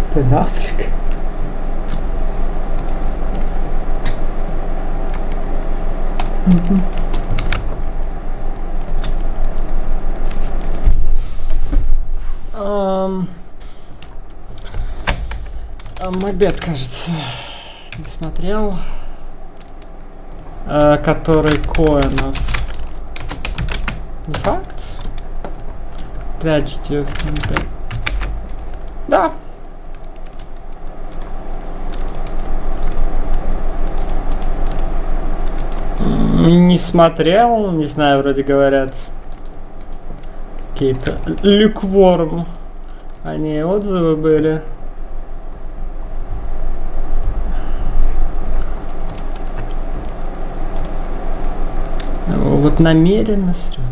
Бен Аффлек. Макбет, кажется, не смотрел. Который Коэнов. Не факт? Прячете. Да. Не смотрел, не знаю, вроде говорят. Какие-то люкворм. Они отзывы были. Вот намеренно срет.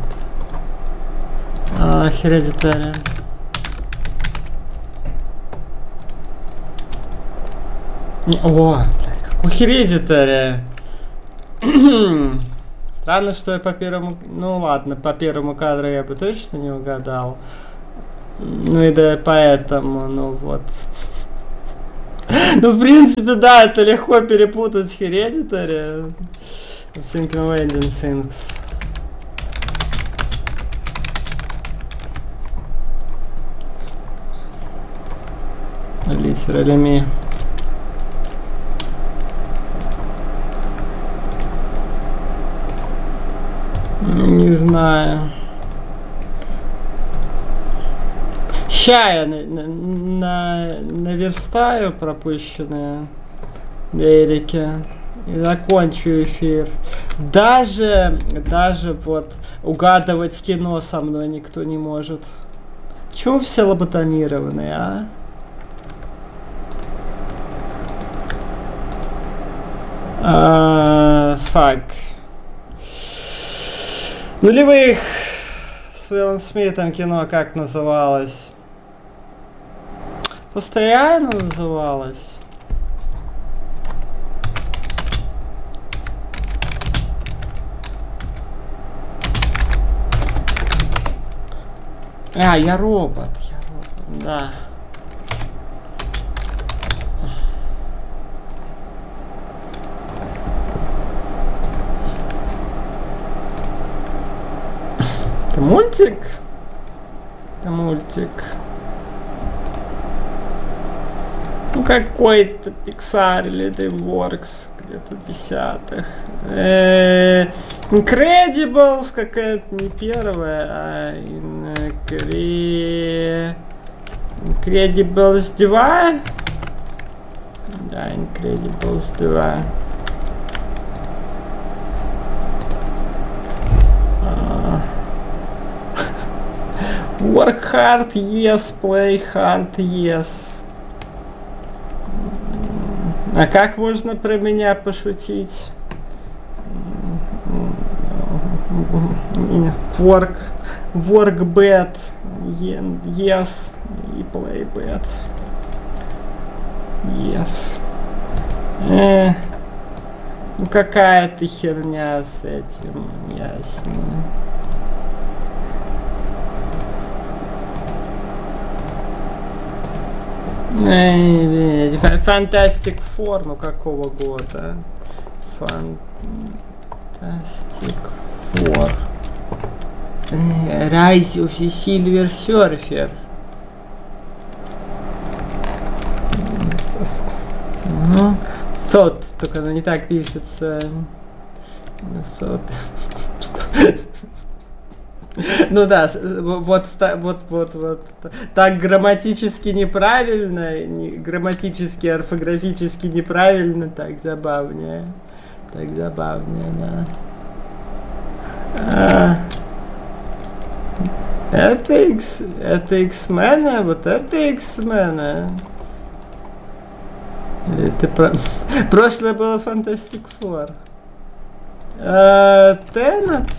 Hereditary. О, блядь, какой Hereditary. Странно, что я по первому... Ну ладно, по первому кадру я бы точно не угадал. Ну и да, поэтому, ну вот. Ну, в принципе, да, это легко перепутать с Hereditary. Thinking Wedding Things. Literally. Не знаю. Ща я наверстаю пропущенные велики и закончу эфир. Даже вот угадывать кино со мной никто не может. Чего все лоботомированные, а? Фак. Нулевых с Уиллом Смитом кино как называлось? Постоянно называлось. Я робот, да. Это мультик? Это мультик. Ну, какой-то Pixar или DreamWorks, где-то десятых. Incredibles какая-то, не первая, а Incredibles 2? Да, Incredibles 2. Work hard, yes. Play hard, yes. А как можно про меня пошутить? Work bad, yes, и play bad, yes. Ну какая-то херня с этим, ясно. Fantastic Four, ну какого года? Fantastic Four. Rise of the Silver Surfer. Ну, Thought, только оно не так пишется. Thought. Ну да, вот так грамматически неправильно, грамматически, орфографически неправильно, так забавнее, да. Это X-Men, вот это X-Men. Это прошлое было Fantastic Four. Tenet.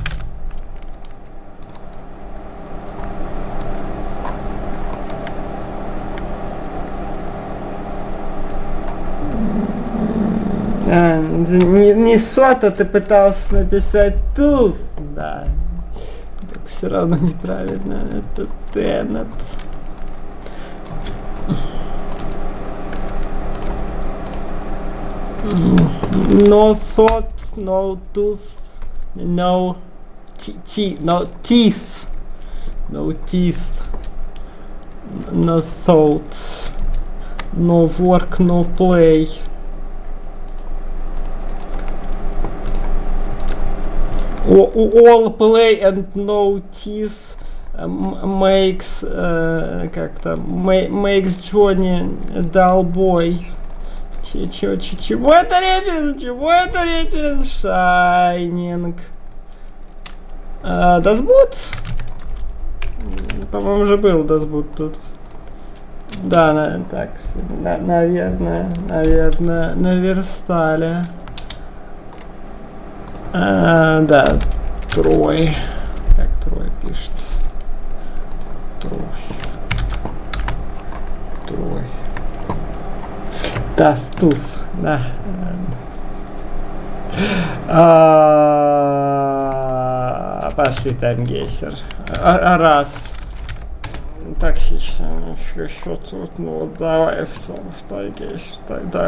Не сота, ты пытался написать тут, да. Так все равно неправильно. Это Tenet. No thought, no tooth, no no teeth, no teeth, no thoughts, no work, no play. All play and no teeth makes makes Johnny долбой. Чего это референс? Чего это референс? Shining. Das Boot? По-моему, уже был Das Boot тут. Да, так, наверное, наверстали. Да, Трой. Как Трой пишется? Трой. Das Tuss, да. Пошли таймгейсер. Раз. Так, сейчас еще тут, ну, давай в таймгейсер.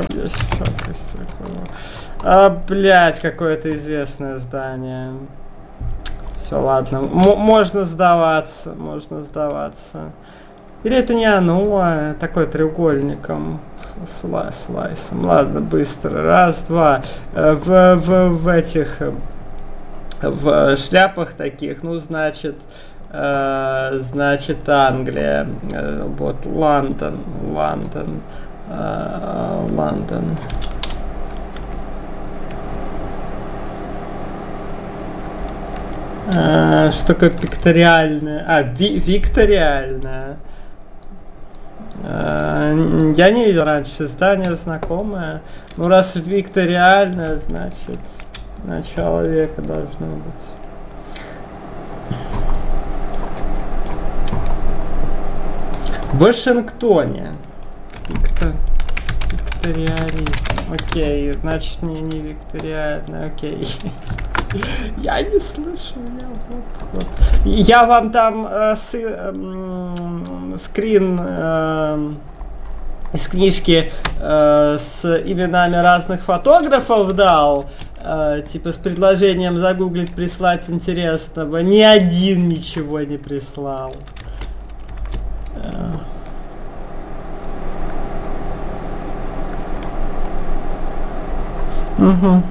Блять, какое-то известное здание. Все, ладно. Можно сдаваться. Или это не оно, а такой треугольником. Слайсом. Ладно, быстро. Раз, два. В этих... В шляпах таких, ну, значит, Англия. Вот, Лондон. Что такое пикториальное? Викториальное. Я не видел раньше здание знакомое. Ну, раз викториальное, значит, начало века должно быть. В Вашингтоне. Викториализм. Окей, значит, не викториальное, окей. Я не слышал, я вам там скрин из книжки с именами разных фотографов дал, типа с предложением загуглить, прислать интересного. Ни один ничего не прислал. Угу.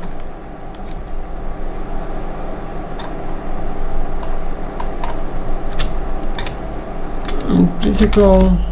Притекал.